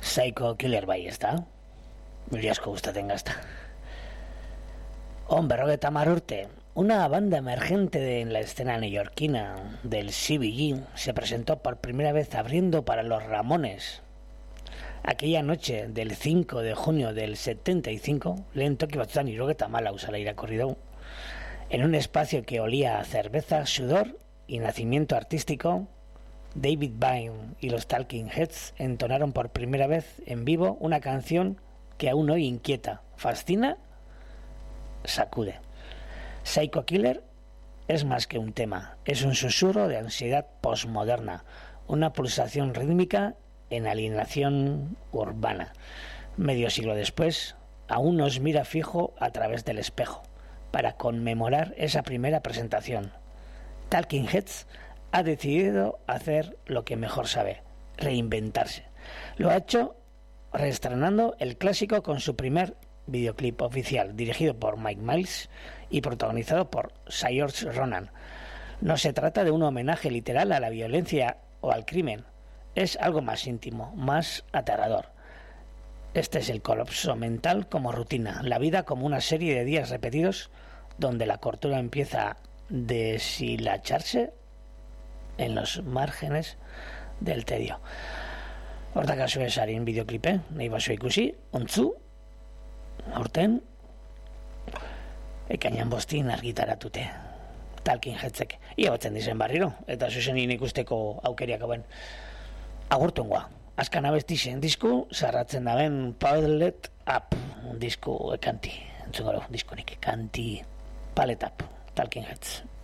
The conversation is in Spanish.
Psycho Killer bai, ezta? Mili asko gustatzen gazta. Berrogeita hamar urte, una banda emergente en la escena neoyorquina del CBG se presentó por primera vez abriendo para los Ramones. Aquella noche del 5 de junio del 75, lehen toki batzutan 74 usala irakurri dugu, en un espacio que olía a cerveza, sudor y nacimiento artístico, David Byrne y los Talking Heads entonaron por primera vez en vivo una canción que aún hoy inquieta, fascina, sacude. Psycho Killer es más que un tema, es un susurro de ansiedad postmoderna, una pulsación rítmica en alienación urbana. Medio siglo después, aún nos mira fijo a través del espejo, para conmemorar esa primera presentación. Talking Heads ha decidido hacer lo que mejor sabe, reinventarse. Lo ha hecho reestrenando el clásico con su primer videoclip oficial, dirigido por Mike Miles y protagonizado por Saoirse Ronan. No se trata de un homenaje literal a la violencia o al crimen, es algo más íntimo, más aterrador. Este es el colapso mental como rutina, la vida como una serie de días repetidos donde la cordura empieza a deshilacharse en los márgenes del tedio. Hortakazu esaren bideoklipe, nahi baso ikusi, ontzu, aurten, ekainan bostin argitaratute. Talking Headsek. Ia batzen dizen barriro, eta zuzenin ikusteko aukeriak hauen. Agurtungoa. Azkan abestixen disku, zarratzen daben Palette Up, disku ekanti. Entzun gero, diskonik, kanti Palette Up, Talking Heads.